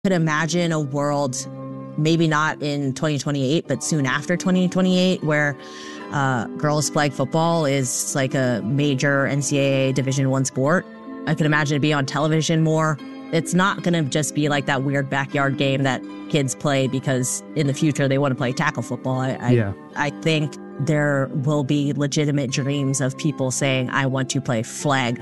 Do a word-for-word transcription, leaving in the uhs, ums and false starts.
could imagine a world, maybe not in twenty twenty-eight, but soon after twenty twenty-eight, where uh, girls flag football is like a major N C double A Division One sport. I could imagine it being on television more. It's not going to just be like that weird backyard game that kids play because in the future they want to play tackle football. I, I, yeah. I think there will be legitimate dreams of people saying, I want to play flag